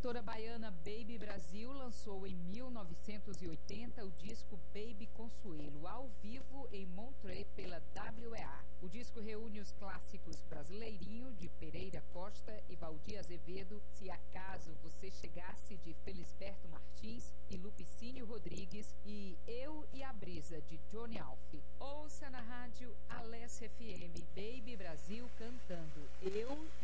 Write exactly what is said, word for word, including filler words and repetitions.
cantora baiana Baby Brasil lançou em mil novecentos e oitenta o disco Baby Consuelo, ao vivo em Montreux pela W E A. O disco reúne os clássicos Brasileirinho, de Pereira Costa e Valdir Azevedo, Se Acaso Você Chegasse, de Felisberto Martins e Lupicínio Rodrigues, e Eu e a Brisa, de Johnny Alf. Ouça na rádio Alessa F M Baby Brasil cantando Eu